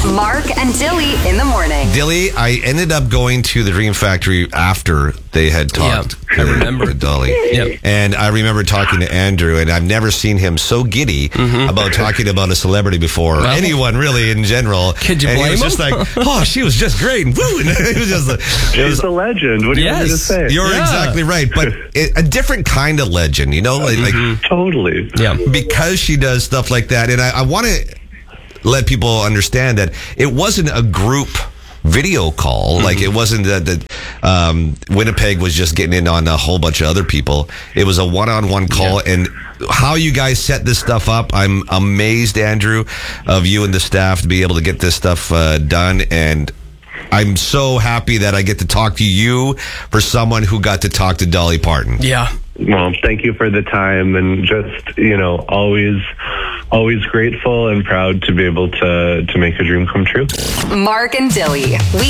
Mark and Dilly in the morning. Dilly, I ended up going to the Dream Factory after they had talked. I remember. To Dolly. Yep. And I remember talking to Andrew, and I've never seen him so giddy about talking about a celebrity before. Well, anyone, really, in general. Could you and blame he was him? just like, oh, she was just great. And woo! And it was just She's a legend. What do you want me to say? You're exactly right. But a different kind of legend, you know? Like Totally. Yeah. because she does stuff like that. And I want to let people understand that it wasn't a group video call. Like it wasn't that Winnipeg was just getting in on a whole bunch of other people. It was a one-on-one call. And how you guys set this stuff up, I'm amazed, Andrew, of you and the staff to be able to get this stuff done. And I'm so happy that I get to talk to you for someone who got to talk to Dolly Parton. Yeah. Well, thank you for the time, and just, always grateful and proud to be able to make a dream come true. Mark and Dilly, weekday